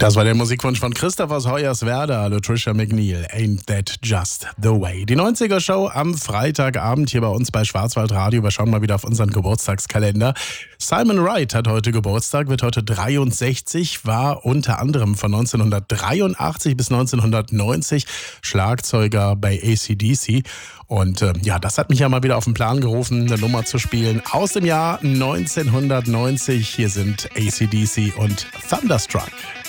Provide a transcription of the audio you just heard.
Das war der Musikwunsch von Christoph aus Hoyerswerda, Latricia McNeil, Ain't That Just The Way. Die 90er-Show am Freitagabend hier bei uns bei Schwarzwaldradio. Wir schauen mal wieder auf unseren Geburtstagskalender. Simon Wright hat heute Geburtstag, wird heute 63, war unter anderem von 1983 bis 1990 Schlagzeuger bei AC/DC. Und das hat mich ja mal wieder auf den Plan gerufen, eine Nummer zu spielen aus dem Jahr 1990. Hier sind AC/DC und Thunderstruck.